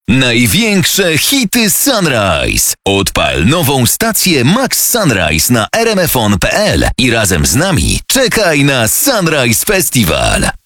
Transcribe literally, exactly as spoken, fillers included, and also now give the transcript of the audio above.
Największe hity Sunrise. Odpal nową stację Max Sunrise na r m f on kropka p l i razem z nami czekaj na Sunrise Festival.